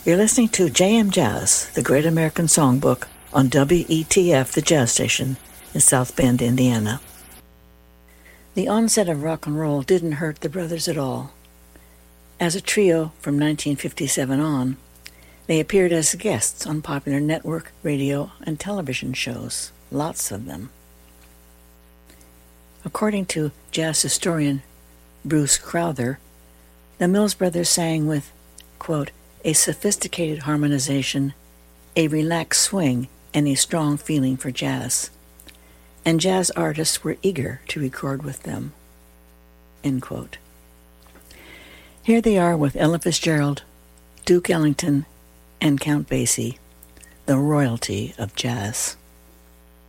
You're listening to JM Jazz, the Great American Songbook, on WETF, the jazz station in South Bend, Indiana. The onset of rock and roll didn't hurt the brothers at all. As a trio from 1957 on, they appeared as guests on popular network, radio, and television shows, lots of them. According to jazz historian Bruce Crowther, the Mills Brothers sang with, quote, a sophisticated harmonization, a relaxed swing, and a strong feeling for jazz. And jazz artists were eager to record with them, end quote. Here they are with Ella Fitzgerald, Duke Ellington, and Count Basie, the royalty of jazz.